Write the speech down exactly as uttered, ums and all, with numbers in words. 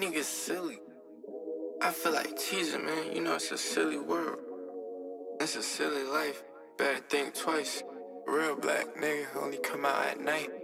niggas silly. I feel like teasing, man. You know it's a silly world. It's a silly life. Better think twice. Real black nigga only come out at night.